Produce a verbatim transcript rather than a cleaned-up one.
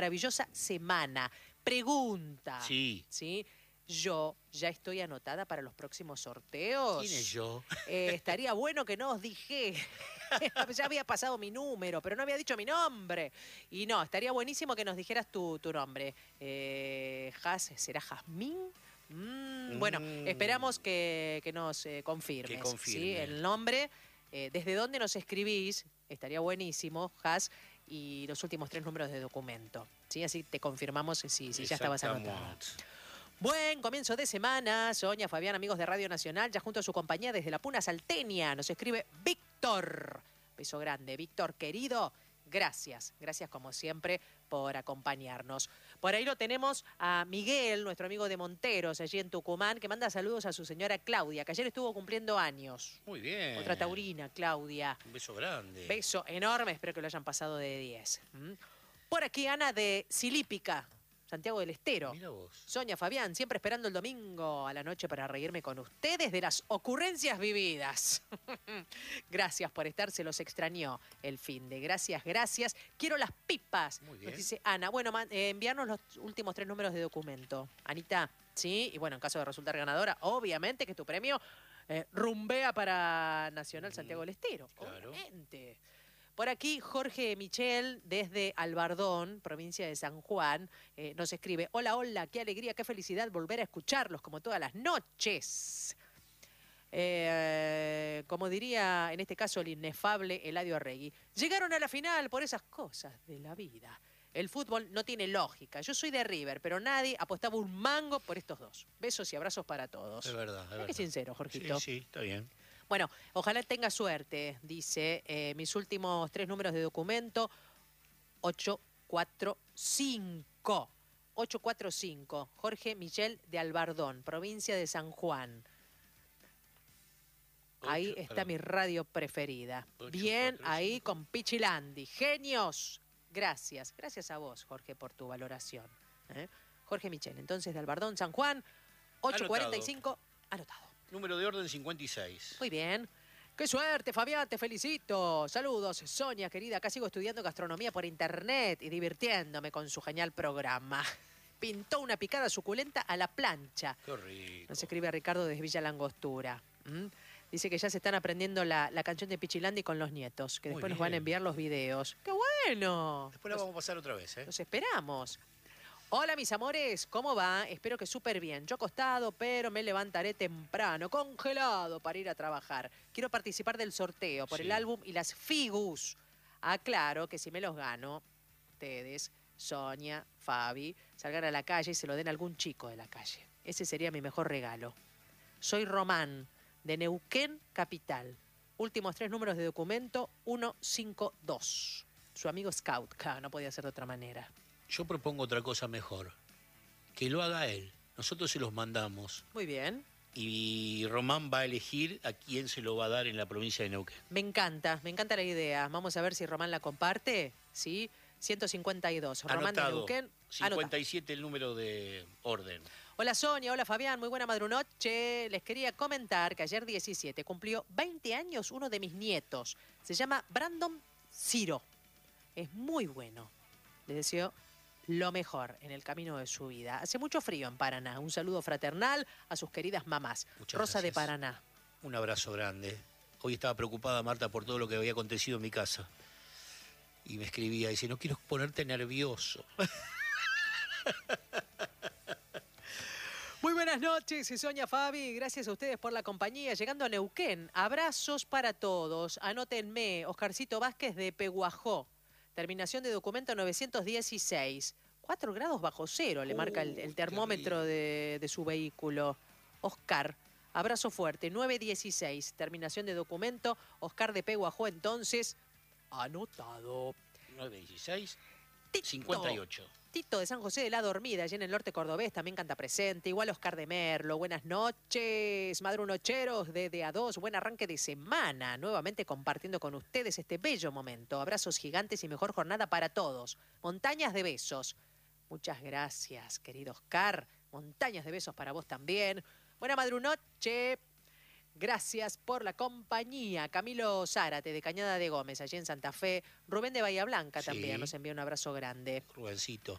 maravillosa semana. Pregunta. Sí. ¿Sí? Yo ya estoy anotada para los próximos sorteos. ¿Quién es yo? Eh, estaría bueno que no os dije. Ya había pasado mi número, pero no había dicho mi nombre. Y no, estaría buenísimo que nos dijeras tu, tu nombre. Eh, Jas, ¿será Jazmín? Mm, mm. Bueno, esperamos que, que nos eh, confirmes. Que confirme. ¿Sí? El nombre, eh, desde dónde nos escribís, estaría buenísimo, Jas, y los últimos tres números de documento. ¿Sí? Así te confirmamos si, si ya estabas anotada. Buen comienzo de semana, Sonia, Fabián, amigos de Radio Nacional, ya junto a su compañía desde la Puna Salteña, nos escribe Víctor. Beso grande, Víctor, querido, gracias, gracias como siempre por acompañarnos. Por ahí lo tenemos a Miguel, nuestro amigo de Monteros, allí en Tucumán, que manda saludos a su señora Claudia, que ayer estuvo cumpliendo años. Muy bien. Otra taurina, Claudia. Un beso grande. Beso enorme, espero que lo hayan pasado de diez. ¿Mm? Por aquí Ana de Silípica, Santiago del Estero. Mira vos. Sonia, Fabián, siempre esperando el domingo a la noche para reírme con ustedes de las ocurrencias vividas. Gracias por estar, se los extrañó el fin de. Gracias, gracias. Quiero las pipas, Muy bien. nos dice Ana. Bueno, man, eh, enviarnos los últimos tres números de documento. Anita, sí, y bueno, en caso de resultar ganadora, obviamente que tu premio eh, rumbea para Nacional Santiago del Estero. Claro. Obviamente. Por aquí, Jorge Michel, desde Albardón, provincia de San Juan, eh, nos escribe: hola, hola, qué alegría, qué felicidad volver a escucharlos como todas las noches. Eh, como diría en este caso el inefable Eladio Arregui, llegaron a la final por esas cosas de la vida. El fútbol no tiene lógica. Yo soy de River, pero nadie apostaba un mango por estos dos. Besos y abrazos para todos. Es verdad, es verdad. Qué sincero, Jorgito. Sí, sí, está bien. Bueno, ojalá tenga suerte, dice, eh, mis últimos tres números de documento, ocho cuatro cinco. ocho cuatro cinco, Jorge Michel de Albardón, provincia de San Juan. Ahí Ocho, está perdón. mi radio preferida. Ocho, Bien, cuatro, ahí cinco. con Pichilandi. Genios. Gracias. Gracias a vos, Jorge, por tu valoración. ¿eh? Jorge Michel, entonces de Albardón, San Juan, ocho cuarenta y cinco, anotado. Número de orden cincuenta y seis. Muy bien. ¡Qué suerte, Fabián! Te felicito. Saludos, Sonia, querida. Acá sigo estudiando gastronomía por internet y divirtiéndome con su genial programa. Pintó una picada suculenta a la plancha. Qué rico. Nos escribe Ricardo desde Villa Langostura. ¿Mm? Dice que ya se están aprendiendo la, la canción de Pichilandi con los nietos, que Muy después nos van a bien. enviar los videos. ¡Qué bueno! Después la vamos a pasar otra vez, ¿eh? Los esperamos. Hola, mis amores, ¿cómo va? Espero que súper bien. Yo acostado, pero me levantaré temprano, congelado, para ir a trabajar. Quiero participar del sorteo por Sí. el álbum y las figus. Aclaro que si me los gano, ustedes, Sonia, Fabi, salgan a la calle y se lo den a algún chico de la calle. Ese sería mi mejor regalo. Soy Román, de Neuquén, capital. Últimos tres números de documento, ciento cincuenta y dos. Su amigo Scout, claro, no podía ser de otra manera. Yo propongo otra cosa mejor. Que lo haga él. Nosotros se los mandamos. Muy bien. Y Román va a elegir a quién se lo va a dar en la provincia de Neuquén. Me encanta, me encanta la idea. Vamos a ver si Román la comparte. ¿Sí? ciento cincuenta y dos. Román de Anotado. Neuquén. cincuenta y siete el número de orden. Hola Sonia, hola Fabián, muy buena madrunoche. Les quería comentar que ayer diecisiete cumplió veinte años uno de mis nietos. Se llama Brandon Ciro. Es muy bueno. Les deseo lo mejor en el camino de su vida. Hace mucho frío en Paraná. Un saludo fraternal a sus queridas mamás. Muchas Rosa de gracias. Paraná. Un abrazo grande. Hoy estaba preocupada Marta por todo lo que había acontecido en mi casa. Y me escribía, dice, no quiero ponerte nervioso. Muy buenas noches, Sonia, Fabi. Gracias a ustedes por la compañía. Llegando a Neuquén, abrazos para todos. Anótenme, Oscarcito Vázquez de Peguajó. Terminación de documento novecientos dieciséis. Cuatro grados bajo cero le marca el, el Uy, termómetro de, de su vehículo. Oscar, abrazo fuerte. nueve dieciséis. Terminación de documento. Oscar de Peguajó, entonces, anotado. nueve dieciséis, Tito. cincuenta y ocho. Tito de San José de la Dormida, allí en el norte cordobés, también canta presente. Igual Oscar de Merlo. Buenas noches, madrunocheros de D A dos. Buen arranque de semana. Nuevamente compartiendo con ustedes este bello momento. Abrazos gigantes y mejor jornada para todos. Montañas de besos. Muchas gracias, querido Oscar. Montañas de besos para vos también. Buena madrunoche. Gracias por la compañía. Camilo Zárate, de Cañada de Gómez, allí en Santa Fe. Rubén de Bahía Blanca Sí. también nos envía un abrazo grande. Rubencito.